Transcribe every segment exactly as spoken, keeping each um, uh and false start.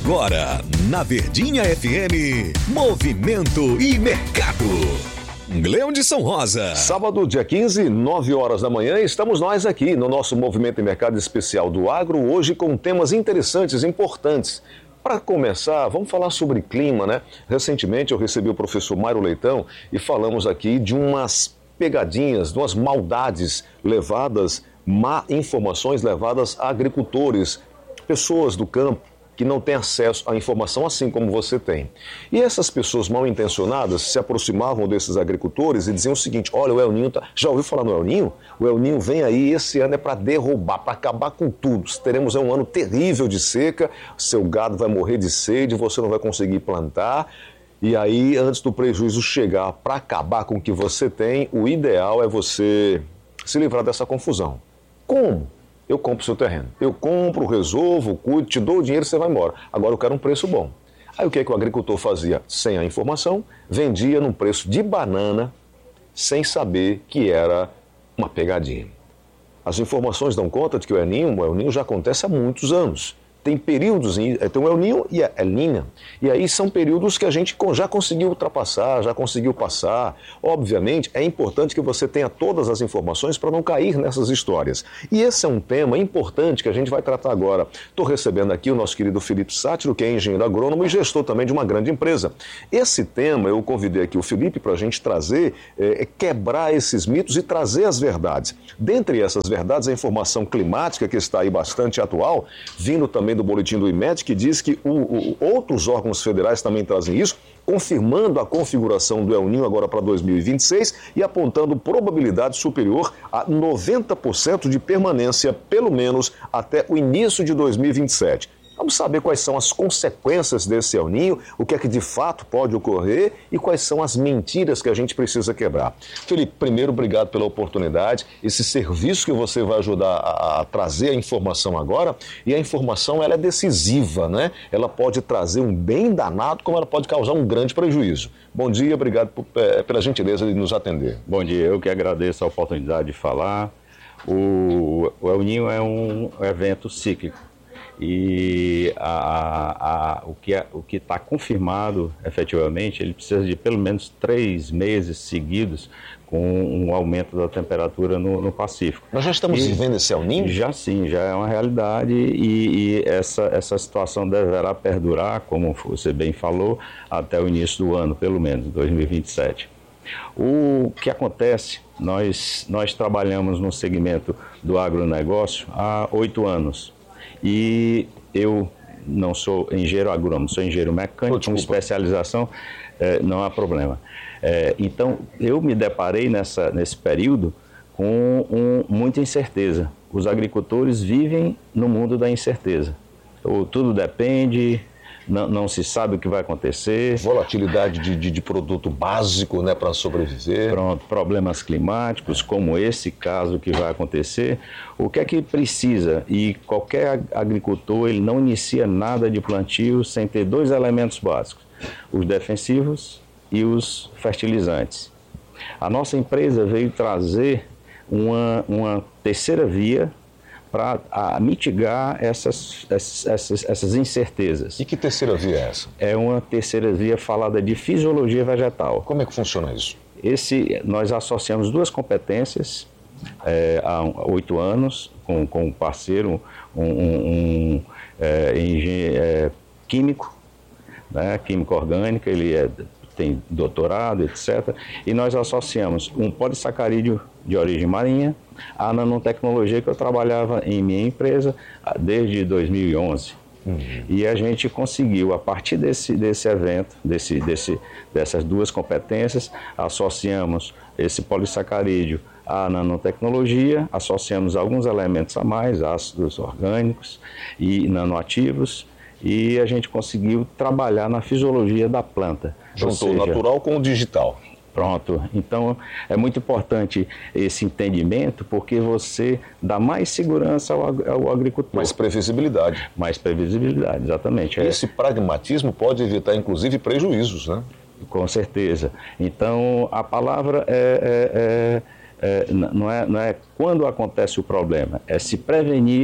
Agora, na Verdinha F M, Movimento e Mercado. Gleudson Rosa. Sábado, dia quinze, nove horas da manhã, estamos nós aqui no nosso Movimento e Mercado Especial do Agro, hoje com temas interessantes, importantes. Para começar, vamos falar sobre clima, né? Recentemente eu recebi o professor Mário Leitão e falamos aqui de umas pegadinhas, de umas maldades levadas, má informações levadas a agricultores, pessoas do campo, que não têm acesso à informação assim como você tem. E essas pessoas mal intencionadas se aproximavam desses agricultores e diziam o seguinte: olha, o El Ninho tá... já ouviu falar no El Ninho? O El Ninho vem aí, esse ano é para derrubar, para acabar com tudo. Teremos um ano terrível de seca, seu gado vai morrer de sede, você não vai conseguir plantar. E aí, antes do prejuízo chegar para acabar com o que você tem, o ideal é você se livrar dessa confusão. Como? Eu compro o seu terreno. Eu compro, resolvo, cuido, te dou o dinheiro e você vai embora. Agora eu quero um preço bom. Aí o que é que o agricultor fazia? Sem a informação, vendia num preço de banana, sem saber que era uma pegadinha. As informações dão conta de que o El Ninho, o El Ninho já acontece há muitos anos. Tem períodos, tem o El Ninho e a El Niña. E aí são períodos que a gente já conseguiu ultrapassar, já conseguiu passar. Obviamente, é importante que você tenha todas as informações para não cair nessas histórias. E esse é um tema importante que a gente vai tratar agora. Estou recebendo aqui o nosso querido Felipe Sátiro, que é engenheiro agrônomo e gestor também de uma grande empresa. Esse tema, eu convidei aqui o Felipe para a gente trazer, é, quebrar esses mitos e trazer as verdades. Dentre essas verdades, a informação climática, que está aí bastante atual, vindo também do boletim do IMET, que diz que o, o, outros órgãos federais também trazem isso, confirmando a configuração do El Ninho agora para dois mil e vinte e seis e apontando probabilidade superior a noventa por cento de permanência, pelo menos até o início de dois mil e vinte e sete. Vamos saber quais são as consequências desse El Ninho, o que é que de fato pode ocorrer e quais são as mentiras que a gente precisa quebrar. Felipe, primeiro, obrigado pela oportunidade, esse serviço que você vai ajudar a, a trazer a informação agora, e a informação ela é decisiva, né? Ela pode trazer um bem danado, como ela pode causar um grande prejuízo. Bom dia, obrigado por, é, pela gentileza de nos atender. Bom dia, eu que agradeço a oportunidade de falar. O, o El Ninho é um evento cíclico. E a, a, a, o que é, o que está confirmado efetivamente, ele precisa de pelo menos três meses seguidos com um aumento da temperatura no, no Pacífico. Nós já estamos e, vivendo esse El Ninho? Já sim, já é uma realidade e, e essa, essa situação deverá perdurar, como você bem falou, até o início do ano, pelo menos, dois mil e vinte e sete. O que acontece, nós, nós trabalhamos no segmento do agronegócio há oito anos. E eu não sou engenheiro agrônomo, sou engenheiro mecânico, com especialização, eh, não há problema. Eh, então, eu me deparei nessa, nesse período com um, muita incerteza. Os agricultores vivem no mundo da incerteza. Ou tudo depende, não, não se sabe o que vai acontecer. Volatilidade de, de, de produto básico, né, para sobreviver. Pronto, problemas climáticos, como esse caso que vai acontecer. O que é que precisa? E qualquer agricultor, ele não inicia nada de plantio sem ter dois elementos básicos: os defensivos e os fertilizantes. A nossa empresa veio trazer uma, uma terceira via para mitigar essas, essas, essas incertezas. E que terceira via é essa? É uma terceira via falada de fisiologia vegetal. Como é que funciona isso? Esse, nós associamos duas competências é, há oito anos com, com um parceiro, um, um, um é, engenheiro, é, químico, né, química orgânica, ele é, tem doutorado, etcétera. E nós associamos um polissacarídeo de origem marinha à nanotecnologia que eu trabalhava em minha empresa desde dois mil e onze. Uhum. E a gente conseguiu, a partir desse, desse evento, desse, desse, dessas duas competências, associamos esse polissacarídeo à nanotecnologia, associamos alguns elementos a mais, ácidos orgânicos e nanoativos, e a gente conseguiu trabalhar na fisiologia da planta. Juntou o natural com o digital. Pronto. Então, é muito importante esse entendimento, porque você dá mais segurança ao, ao agricultor. Mais previsibilidade. Mais previsibilidade, exatamente. Esse é. pragmatismo pode evitar, inclusive, prejuízos, né? Com certeza. Então, a palavra é, é, é, é, não, é, não é quando acontece o problema, é se prevenir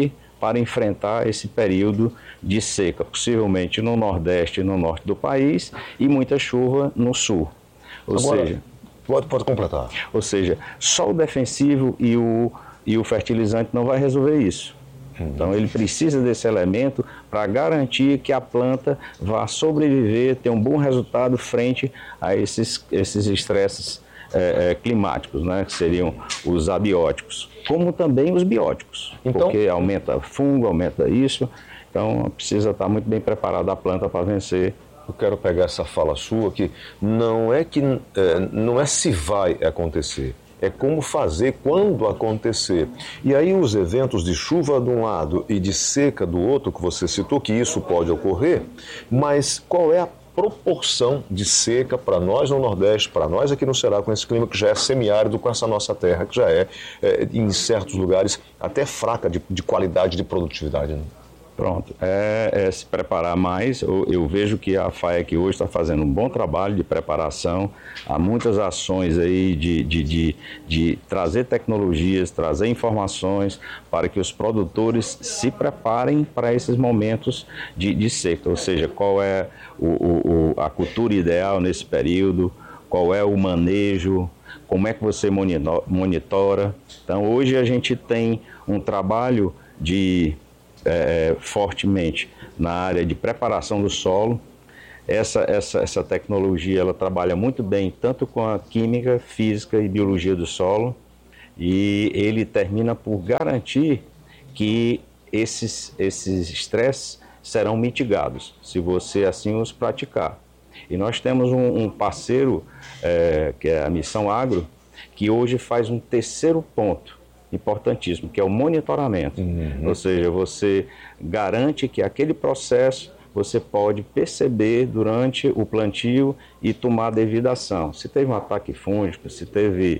para enfrentar esse período de seca, possivelmente no Nordeste e no Norte do país, e muita chuva no Sul. Ou Agora, seja, pode, pode completar. Ou seja, só o defensivo e o, e o fertilizante não vai resolver isso. Então ele precisa desse elemento para garantir que a planta vá sobreviver, ter um bom resultado frente a esses esses estresses é, é, climáticos, né, que seriam os abióticos, como também os bióticos, então, porque aumenta fungo, aumenta isso, então precisa estar muito bem preparada a planta para vencer. Eu quero pegar essa fala sua que não é que é, não é se vai acontecer. É como fazer quando acontecer. E aí os eventos de chuva de um lado e de seca do outro, que você citou, que isso pode ocorrer, mas qual é a proporção de seca para nós no Nordeste, para nós aqui no Ceará, com esse clima que já é semiárido, com essa nossa terra, que já é, é em certos lugares, até fraca de, de qualidade de produtividade, né? Pronto, é, é se preparar mais. Eu, eu vejo que a FAEC hoje está fazendo um bom trabalho de preparação. Há muitas ações aí de, de, de, de trazer tecnologias, trazer informações para que os produtores se preparem para esses momentos de, de seca. Ou seja, qual é o, o, a cultura ideal nesse período, qual é o manejo, como é que você monitora. Então, hoje a gente tem um trabalho de... É, fortemente na área de preparação do solo. Essa, essa, essa tecnologia ela trabalha muito bem tanto com a química, física e biologia do solo, e ele termina por garantir que esses esses estresses serão mitigados, se você assim os praticar. E nós temos um, um parceiro, é, que é a Missão Agro, que hoje faz um terceiro ponto importantíssimo, que é o monitoramento. Uhum. Ou seja, você garante que aquele processo você pode perceber durante o plantio e tomar a devida ação. Se teve um ataque fúngico, se teve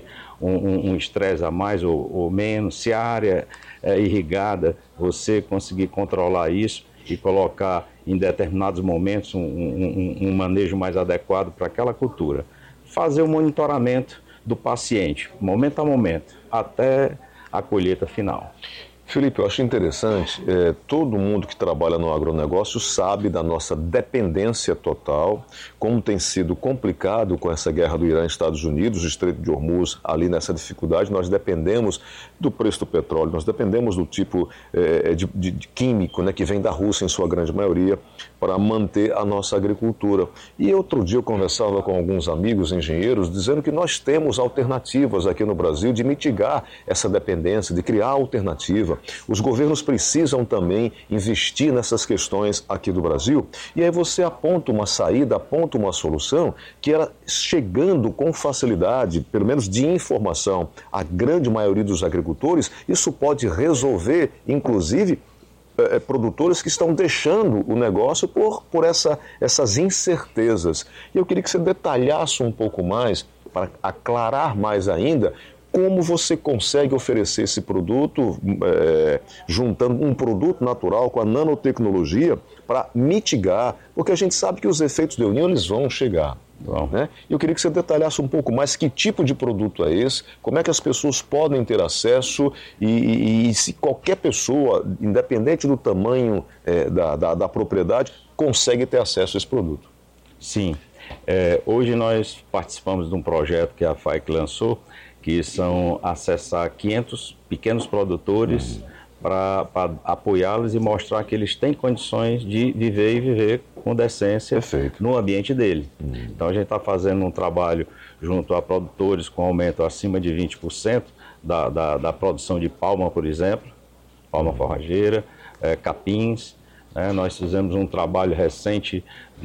um estresse um, um a mais ou, ou menos, se a área é irrigada, você conseguir controlar isso e colocar em determinados momentos um, um, um manejo mais adequado para aquela cultura. Fazer o monitoramento do paciente, momento a momento, até a colheita final. Felipe, eu acho interessante, é, todo mundo que trabalha no agronegócio sabe da nossa dependência total, como tem sido complicado com essa guerra do Irã e Estados Unidos, o Estreito de Hormuz, ali nessa dificuldade, nós dependemos do preço do petróleo, nós dependemos do tipo é, de, de, de químico, né, que vem da Rússia em sua grande maioria, para manter a nossa agricultura. E outro dia eu conversava com alguns amigos engenheiros, dizendo que nós temos alternativas aqui no Brasil de mitigar essa dependência, de criar alternativa. Os governos precisam também investir nessas questões aqui do Brasil. E aí você aponta uma saída, aponta uma solução que era chegando com facilidade, pelo menos de informação, à grande maioria dos agricultores. Isso pode resolver, inclusive, eh, produtores que estão deixando o negócio por, por essa, essas incertezas. E eu queria que você detalhasse um pouco mais, para aclarar mais ainda, como você consegue oferecer esse produto, é, juntando um produto natural com a nanotecnologia para mitigar, porque a gente sabe que os efeitos do El Niño eles vão chegar. Bom, né? Eu queria que você detalhasse um pouco mais que tipo de produto é esse, como é que as pessoas podem ter acesso e, e, e se qualquer pessoa, independente do tamanho é, da, da, da propriedade, consegue ter acesso a esse produto. Sim. É, hoje nós participamos de um projeto que a FAEC lançou, que são acessar quinhentos pequenos produtores para apoiá-los e mostrar que eles têm condições de viver e viver com decência Perfeito. No ambiente dele. Uhum. Então a gente está fazendo um trabalho junto a produtores com aumento acima de vinte por cento da, da, da produção de palma, por exemplo, palma forrageira, é, capins. Né? Nós fizemos um trabalho recente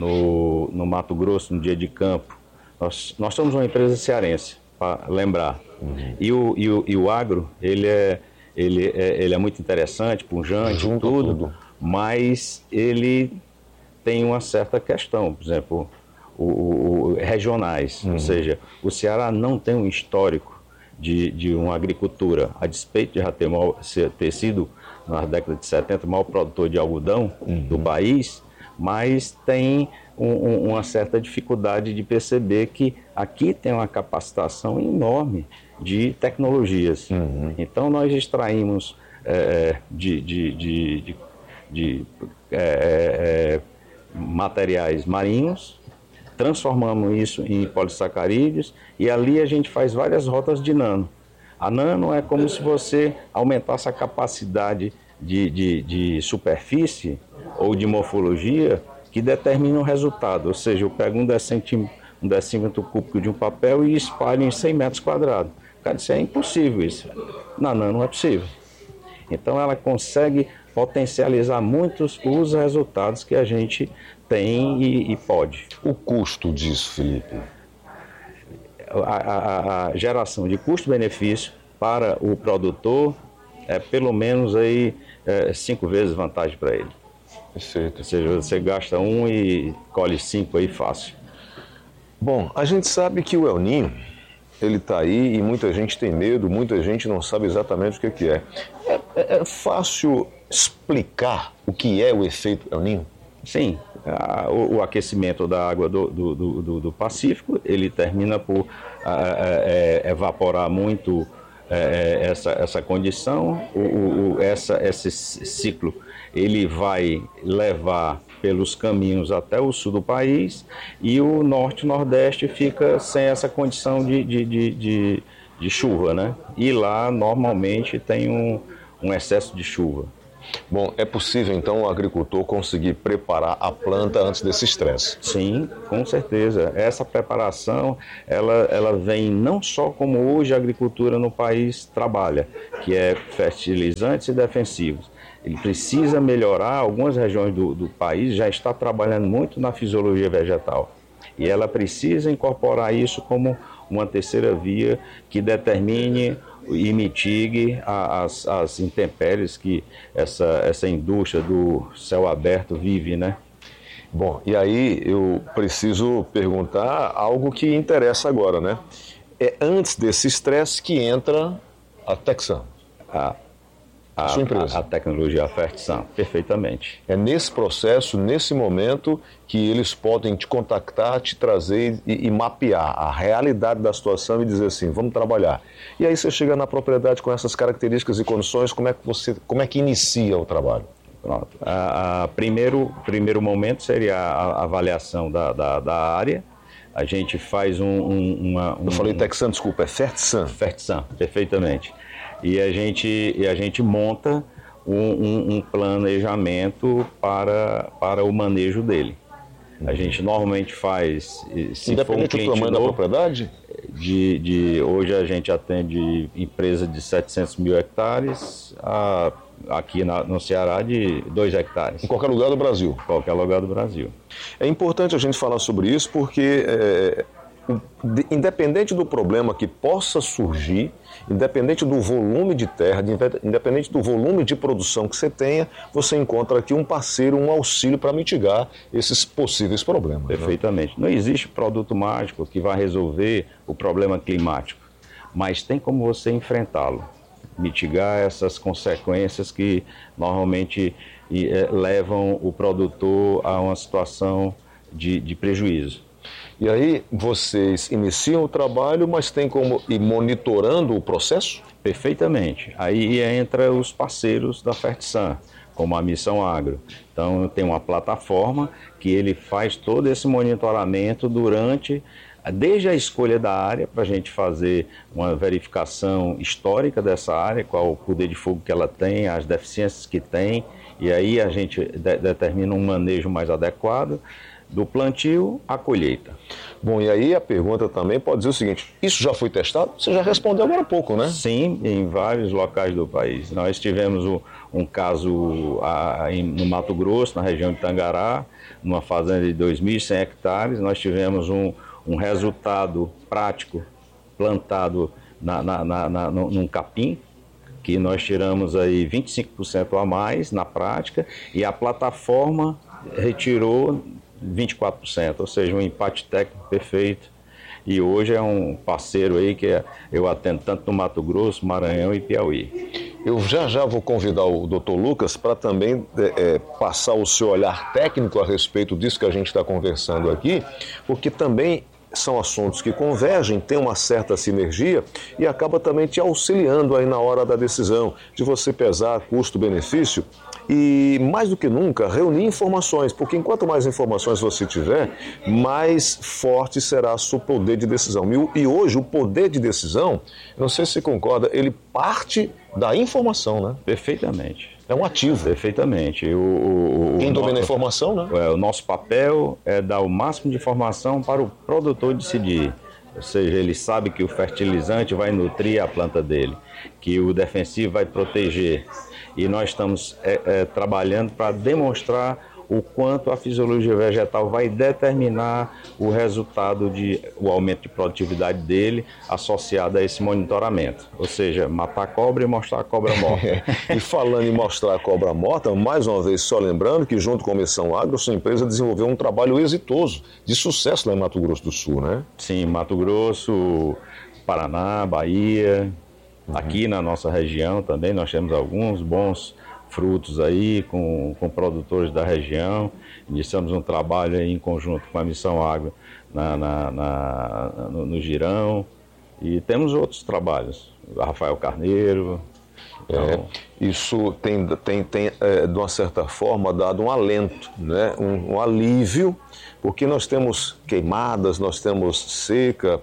no, no Mato Grosso, no Dia de Campo. Nós, nós somos uma empresa cearense, para lembrar. Uhum. E, o, e, o, e o agro, ele é, ele é, ele é muito interessante, pujante, Junto tudo, tudo, mas ele tem uma certa questão, por exemplo, o, o, o regionais, uhum. ou seja, o Ceará não tem um histórico de, de uma agricultura, a despeito de já ter, mal, ter sido, na década de setenta, o maior produtor de algodão uhum. do país, mas tem um, um, uma certa dificuldade de perceber que aqui tem uma capacitação enorme de tecnologias. Uhum. Então nós extraímos é, de, de, de, de, de é, é, materiais marinhos, transformamos isso em polissacarídeos e ali a gente faz várias rotas de nano. A nano é como se você aumentasse a capacidade de, de, de superfície ou de morfologia que determina o resultado. Ou seja, eu pego um decímetro, um decímetro cúbico de um papel e espalho em cem metros quadrados. Cara, isso é impossível isso. Na nano é possível. Então ela consegue potencializar muitos os resultados que a gente tem e, e pode. O custo disso, Felipe? A, a, a geração de custo-benefício para o produtor é pelo menos aí, é, cinco vezes vantagem para ele. Perfeito. Ou seja, você gasta um e colhe cinco aí fácil. Bom, a gente sabe que o El Niño, ele está aí e muita gente tem medo, muita gente não sabe exatamente o que, que é. é. É fácil explicar o que é o efeito El Niño? Sim. A, o, o aquecimento da água do, do, do, do Pacífico, ele termina por a, a, a, evaporar muito a, essa, essa condição, o, o, essa, esse ciclo ele vai levar pelos caminhos até o sul do país e o norte e nordeste fica sem essa condição de, de, de, de, de chuva, né? E lá normalmente tem um, um excesso de chuva. Bom, é possível então o agricultor conseguir preparar a planta antes desse estresse? Sim, com certeza. Essa preparação, ela, ela vem não só como hoje a agricultura no país trabalha, que é fertilizantes e defensivos. Ele precisa melhorar, algumas regiões do, do país já está trabalhando muito na fisiologia vegetal. E ela precisa incorporar isso como uma terceira via que determine e mitigue as, as intempéries que essa, essa indústria do céu aberto vive, né? Bom, e aí eu preciso perguntar algo que interessa agora, né? É antes desse estresse que entra a Texan, a, a sua empresa. A, a tecnologia Fertsan, perfeitamente. É nesse processo, nesse momento, que eles podem te contactar, te trazer e, e mapear a realidade da situação e dizer assim, vamos trabalhar. E aí você chega na propriedade com essas características e condições, como é que você, como é que inicia o trabalho? Pronto. A, a primeiro, primeiro momento seria a, a avaliação da, da, da área. A gente faz um... um uma, um Eu falei Texan, desculpa, é Fertsan. Fertsan, perfeitamente. E a gente, e a gente monta um, um, um planejamento para, para o manejo dele. A gente normalmente faz... Se Independente for um do tamanho novo, da propriedade? De, de, hoje a gente atende empresa de setecentos mil hectares, a, aqui na, no Ceará de dois hectares. Em qualquer lugar do Brasil? Em qualquer lugar do Brasil. É importante a gente falar sobre isso porque, é, de, independente do problema que possa surgir, independente do volume de terra, de, independente do volume de produção que você tenha, você encontra aqui um parceiro, um auxílio para mitigar esses possíveis problemas. Perfeitamente. Né? Não existe produto mágico que vai resolver o problema climático, mas tem como você enfrentá-lo, mitigar essas consequências que normalmente eh, levam o produtor a uma situação de, de prejuízo. E aí vocês iniciam o trabalho, mas tem como ir monitorando o processo? Perfeitamente. Aí entra os parceiros da Fertsan, como a Missão Agro. Então tem uma plataforma que ele faz todo esse monitoramento durante, desde a escolha da área, para a gente fazer uma verificação histórica dessa área, qual o poder de fogo que ela tem, as deficiências que tem, e aí a gente de- determina um manejo mais adequado, do plantio à colheita. Bom, e aí a pergunta também pode dizer o seguinte, isso já foi testado? Você já respondeu agora há pouco, né? Sim, em vários locais do país. Nós tivemos um, um caso a, em, no Mato Grosso, na região de Tangará, numa fazenda de dois mil e cem hectares, nós tivemos um, um resultado prático plantado na, na, na, na, num capim, que nós tiramos aí vinte e cinco por cento a mais na prática, e a plataforma retirou vinte e quatro por cento, ou seja, um empate técnico perfeito. E hoje é um parceiro aí que é, eu atendo tanto no Mato Grosso, Maranhão e Piauí. Eu já já vou convidar o doutor Lucas para também é, passar o seu olhar técnico a respeito disso que a gente está conversando aqui, porque também são assuntos que convergem, tem uma certa sinergia e acaba também te auxiliando aí na hora da decisão, de você pesar custo-benefício e, mais do que nunca, reunir informações, porque enquanto mais informações você tiver, mais forte será o seu poder de decisão. E hoje o poder de decisão, não sei se você concorda, ele parte da informação, né? Perfeitamente. É um ativo. Perfeitamente. O, o, Quem o domina nosso, a informação, né? É, o nosso papel é dar o máximo de informação para o produtor decidir. Ou seja, ele sabe que o fertilizante vai nutrir a planta dele, que o defensivo vai proteger. E nós estamos é, é, trabalhando para demonstrar o quanto a fisiologia vegetal vai determinar o resultado, de, o aumento de produtividade dele associado a esse monitoramento. Ou seja, matar a cobra e mostrar a cobra morta. E falando em mostrar a cobra morta, mais uma vez só lembrando que junto com a Missão Agro, sua empresa desenvolveu um trabalho exitoso, de sucesso lá em Mato Grosso do Sul, né? Sim, Mato Grosso, Paraná, Bahia, uhum. Aqui na nossa região também nós temos alguns bons frutos aí com, com produtores da região. Iniciamos um trabalho aí em conjunto com a Missão Agro na, na, na, no, no Girão e temos outros trabalhos, Rafael Carneiro. Então... É, isso tem, tem, tem é, de uma certa forma, dado um alento, né? um, um alívio, porque nós temos queimadas, nós temos seca,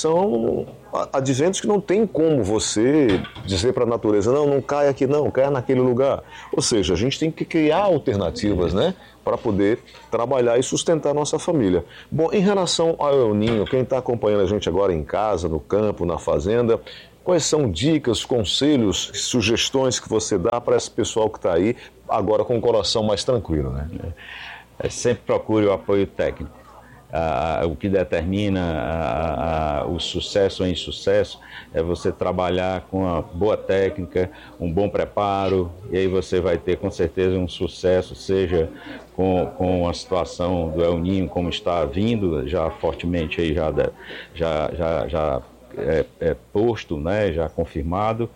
são adventos que não tem como você dizer para a natureza, não, não cai aqui não, cai naquele lugar. Ou seja, a gente tem que criar alternativas, né, para poder trabalhar e sustentar a nossa família. Bom, em relação ao El Ninho, quem está acompanhando a gente agora em casa, no campo, na fazenda, quais são dicas, conselhos, sugestões que você dá para esse pessoal que está aí agora com o coração mais tranquilo, né? É, sempre procure o apoio técnico. Ah, o que determina ah, ah, o sucesso ou insucesso é você trabalhar com uma boa técnica, um bom preparo, e aí você vai ter com certeza um sucesso, seja com, com a situação do El Ninho como está vindo, já fortemente aí já, já, já, já é, é posto, né, já confirmado,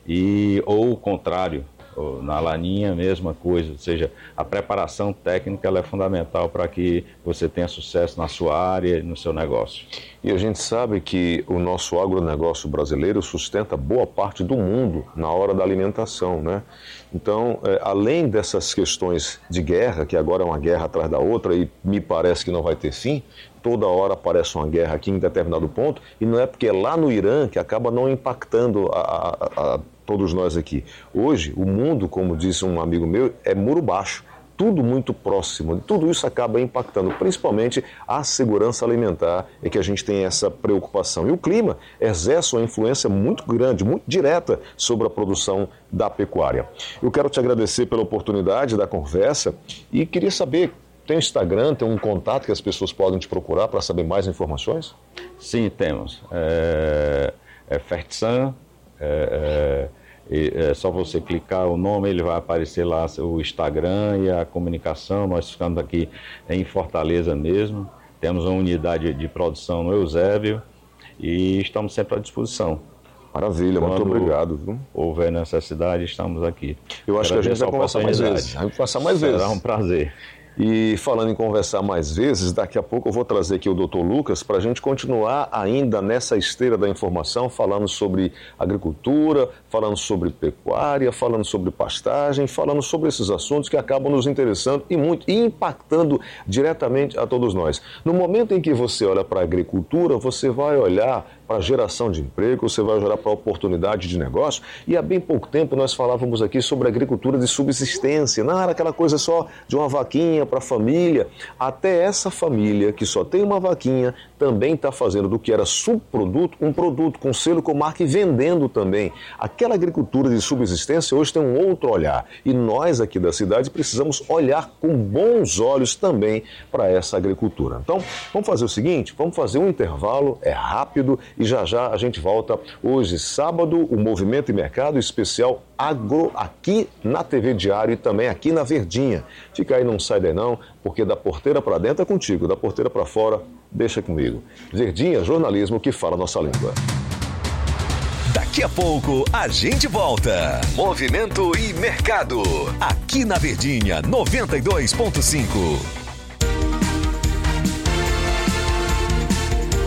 e, ou o contrário. Na Laninha, mesma coisa, ou seja, a preparação técnica ela é fundamental para que você tenha sucesso na sua área e no seu negócio. E a gente sabe que o nosso agronegócio brasileiro sustenta boa parte do mundo na hora da alimentação, né? Então, é, além dessas questões de guerra, que agora é uma guerra atrás da outra e me parece que não vai ter fim, toda hora aparece uma guerra aqui em determinado ponto, e não é porque é lá no Irã que acaba não impactando a, a, a todos nós aqui. Hoje, o mundo, como disse um amigo meu, é muro baixo. Tudo muito próximo. Tudo isso acaba impactando, principalmente a segurança alimentar, é que a gente tem essa preocupação. E o clima exerce uma influência muito grande, muito direta sobre a produção da pecuária. Eu quero te agradecer pela oportunidade da conversa e queria saber, tem Instagram, tem um contato que as pessoas podem te procurar para saber mais informações? Sim, temos. É, é Fertsan, é, é... é só você clicar o nome, ele vai aparecer lá o Instagram e a comunicação. Nós ficamos aqui em Fortaleza mesmo, temos uma unidade de produção no Eusébio e estamos sempre à disposição. Maravilha, Quando muito obrigado. Viu? houver necessidade, estamos aqui. Eu acho que a gente vai conversar mais vezes. Vai conversar mais vezes. Será um prazer. E falando em conversar mais vezes, daqui a pouco eu vou trazer aqui o doutor Lucas para a gente continuar ainda nessa esteira da informação, falando sobre agricultura, falando sobre pecuária, falando sobre pastagem, falando sobre esses assuntos que acabam nos interessando e muito, e impactando diretamente a todos nós. No momento em que você olha para a agricultura, você vai olhar para a geração de emprego, você vai olhar para a oportunidade de negócio, e há bem pouco tempo nós falávamos aqui sobre agricultura de subsistência, não era aquela coisa só de uma vaquinha para a família, até essa família que só tem uma vaquinha também está fazendo do que era subproduto, um produto com selo, com marca e vendendo também. Aquela agricultura de subsistência hoje tem um outro olhar, e nós aqui da cidade precisamos olhar com bons olhos também para essa agricultura. Então, vamos fazer o seguinte, vamos fazer um intervalo, é rápido, e já já a gente volta hoje, sábado, o Movimento e Mercado especial Agro aqui na T V Diário e também aqui na Verdinha. Fica aí, não sai daí não, porque da porteira para dentro é contigo, da porteira para fora, deixa comigo. Verdinha, jornalismo que fala a nossa língua. Daqui a pouco a gente volta. Movimento e Mercado, aqui na Verdinha noventa e dois ponto cinco.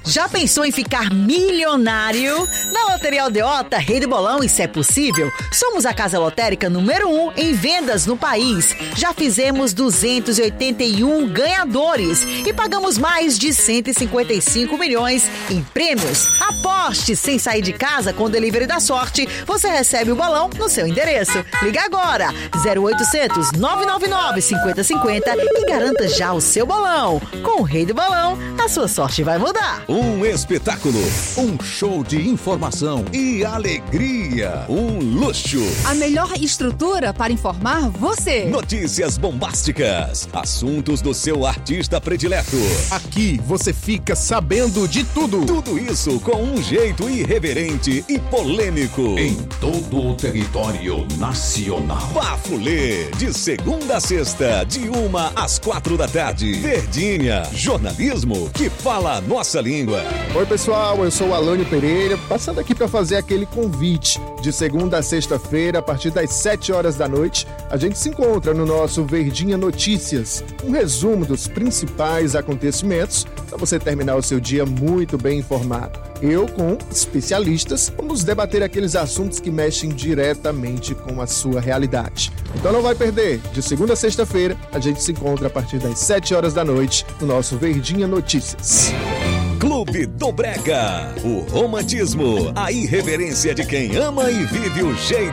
Já pensou em ficar milionário? Na Loteria Aldeota, Rei do Bolão, isso é possível. Somos a casa lotérica número um em vendas no país. Já fizemos duzentos e oitenta e um ganhadores e pagamos mais de cento e cinquenta e cinco milhões em prêmios. Aposte sem sair de casa com o Delivery da Sorte. Você recebe o balão no seu endereço. Liga agora, zero oitocentos, nove nove nove, cinquenta cinquenta e garanta já o seu balão. Com o Rei do Balão, a sua sorte vai mudar. Um espetáculo, um show de informação e alegria, um luxo. A melhor estrutura para informar você. Notícias bombásticas, assuntos do seu artista predileto. Aqui você fica sabendo de tudo. Tudo isso com um jeito irreverente e polêmico. Em todo o território nacional. Bafulê, de segunda a sexta, de uma às quatro da tarde. Verdinha, jornalismo que fala a nossa língua. Oi pessoal, eu sou o Alânio Pereira, passando aqui para fazer aquele convite. De segunda a sexta-feira, a partir das sete horas da noite, a gente se encontra no nosso Verdinha Notícias, um resumo dos principais acontecimentos para você terminar o seu dia muito bem informado. Eu, com especialistas, vamos debater aqueles assuntos que mexem diretamente com a sua realidade. Então não vai perder, de segunda a sexta-feira, a gente se encontra a partir das sete horas da noite no nosso Verdinha Notícias. Clube do Brega, o romantismo, a irreverência de quem ama e vive o jeito